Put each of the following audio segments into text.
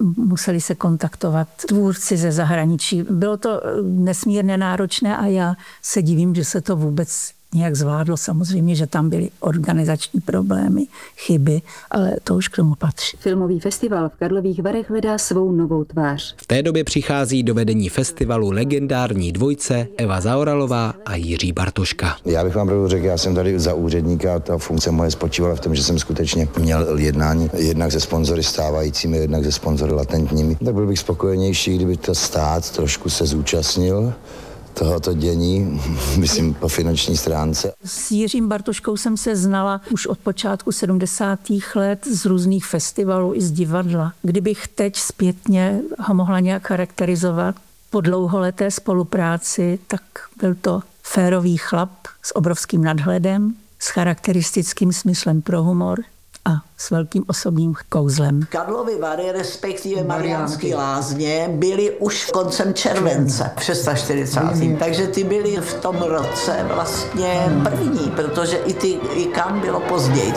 museli se kontaktovat tvůrci ze zahraničí. Bylo to nesmírně náročné a já se divím, že se to vůbec nějak zvládlo. Samozřejmě, že tam byly organizační problémy, chyby, ale to už k tomu patří. Filmový festival v Karlových Varech hledá svou novou tvář. V té době přichází do vedení festivalu legendární dvojice Eva Zaoralová a Jiří Bartoška. Já bych vám pravdu řekl, já jsem tady za úředníka, ta funkce moje spočívala v tom, že jsem skutečně měl jednání jednak se sponzory stávajícími, jednak se sponzory latentními. Tak byl bych spokojenější, kdyby to stát trošku se zúčastnil tohoto dění, myslím po finanční stránce. S Jiřím Bartoškou jsem se znala už od počátku 70. let z různých festivalů i z divadla. Kdybych teď zpětně ho mohla nějak charakterizovat po dlouholeté spolupráci, tak byl to férový chlap s obrovským nadhledem, s charakteristickým smyslem pro humor a s velkým osobním kouzlem. Karlovy Vary, respektive Mariánské Lázně, byly už koncem července, 640. Takže ty byly v tom roce vlastně první, protože i kam bylo později.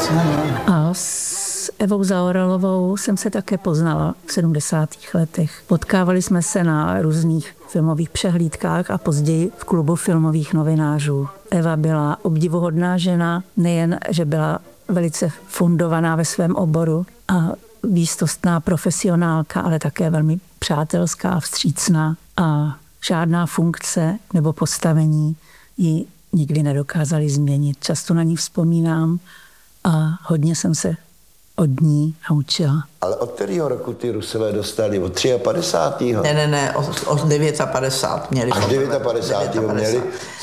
A s Evou Zaoralovou jsem se také poznala v 70. letech. Potkávali jsme se na různých filmových přehlídkách a později v klubu filmových novinářů. Eva byla obdivuhodná žena, nejen, že byla velice fundovaná ve svém oboru a výstostná profesionálka, ale také velmi přátelská a vstřícná. A žádná funkce nebo postavení ji nikdy nedokázali změnit. Často na ní vzpomínám a hodně jsem se od ní naučila. Ale od kterého roku ty Rusové dostali? Od 53. Ne, od 59 měli. Až 59. měli.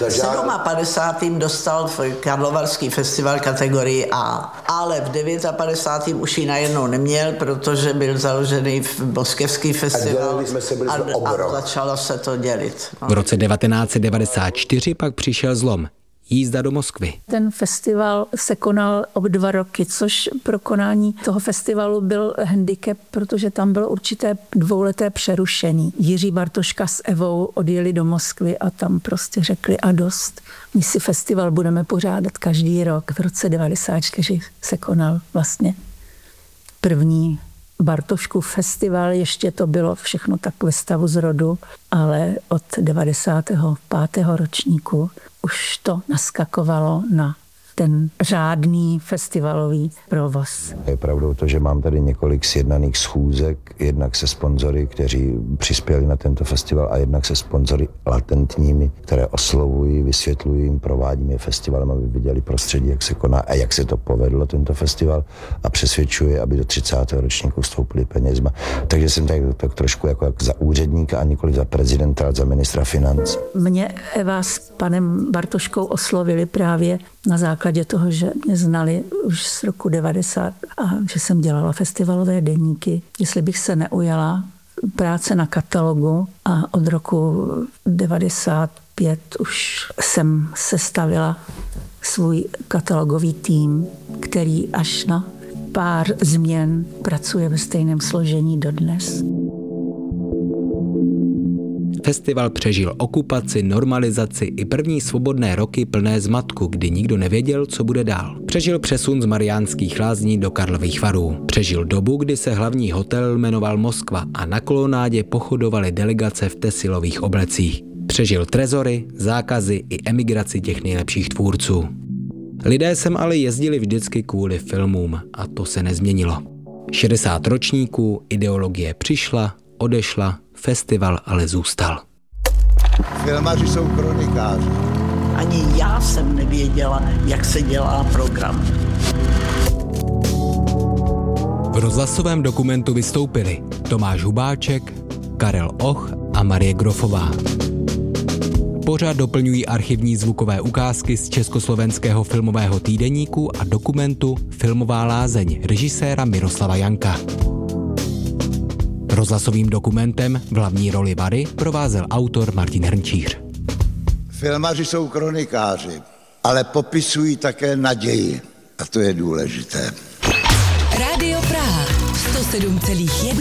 V 57. dostal Karlovarský festival kategorii A, ale v 59. už ji najednou neměl, protože byl založený v moskevský festival a začalo se to dělit. V roce 1994 pak přišel zlom. Jízda do Moskvy. Ten festival se konal o 2 roky, což pro konání toho festivalu byl handicap, protože tam bylo určité 2leté přerušení. Jiří Bartoška s Evou odjeli do Moskvy a tam prostě řekli a dost. My si festival budeme pořádat každý rok. V roce 94 se konal vlastně první Bartoškův festival, ještě to bylo všechno tak ve stavu zrodu, ale od 95. ročníku už to naskakovalo na ten řádný festivalový provoz. Je pravdou to, že mám tady několik sjednaných schůzek, jednak se sponzory, kteří přispěli na tento festival a jednak se sponzory latentními, které oslovují, vysvětlují jim, provádím je festivalem, aby viděli prostředí, jak se koná a jak se to povedlo, tento festival, a přesvědčuje, aby do 30. ročníku vstoupili penězma. Takže jsem tak trošku jako za úředníka a nikoli za prezidenta, ale za ministra financí. Mě Eva s panem Bartoškou oslovili právě na základě toho, že mě znali už z roku 90 a že jsem dělala festivalové deníky. Jestli bych se neujala práce na katalogu a od roku 95 už jsem sestavila svůj katalogový tým, který až na pár změn pracuje ve stejném složení dodnes. Festival přežil okupaci, normalizaci i první svobodné roky plné zmatku, kdy nikdo nevěděl, co bude dál. Přežil přesun z Mariánských Lázní do Karlových Varů. Přežil dobu, kdy se hlavní hotel jmenoval Moskva a na kolonádě pochodovaly delegace v tesilových oblecích. Přežil trezory, zákazy i emigraci těch nejlepších tvůrců. Lidé sem ale jezdili vždycky kvůli filmům a to se nezměnilo. 60 ročníků, ideologie přišla, odešla, festival ale zůstal. Filmaři jsou kronikáři. Ani já jsem nevěděla, jak se dělá program. V rozhlasovém dokumentu vystoupili Tomáš Hubáček, Karel Och a Marie Grofová. Pořad doplňují archivní zvukové ukázky z Československého filmového týdeníku a dokumentu Filmová lázeň režiséra Miroslava Janka. Rozhlasovým dokumentem v hlavní roli Vary provázel autor Martin Hrnčíř. Filmaři jsou kronikáři, ale popisují také naději. A to je důležité. Rádio Praha 107,1